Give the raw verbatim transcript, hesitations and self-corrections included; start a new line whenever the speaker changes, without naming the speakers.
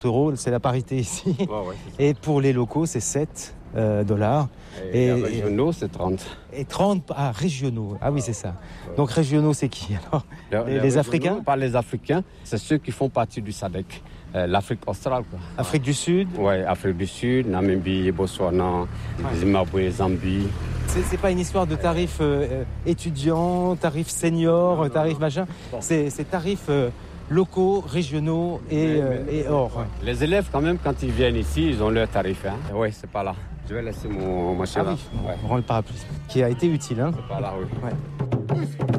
euros, c'est la parité ici.
Ouais, ouais,
et pour les locaux, c'est sept euh, dollars.
Et, et les régionaux, c'est trente.
Et trente, ah, régionaux. Ah oui, c'est ça. Donc régionaux, c'est qui alors? Les, les, les Africains?
Pas les Africains, c'est ceux qui font partie du SADC. Euh, L'Afrique australe, quoi.
Afrique du Sud?
Oui, Afrique du Sud, Namibie, Botswana, ouais. Zimbabwe, Zambie.
C'est, c'est pas une histoire de tarifs euh, étudiants, tarifs seniors, non, non, tarifs non. machin. Bon. C'est, c'est tarifs euh, locaux, régionaux et, mais, euh, mais, et hors. Ouais.
Les élèves, quand même, quand ils viennent ici, ils ont leurs tarifs. Hein. Oui, c'est pas là. Je vais laisser mon machin
ah
là.
Oui, ouais. On rend le parapluie. Qui a été utile. Hein.
C'est pas là, oui.
Ouais.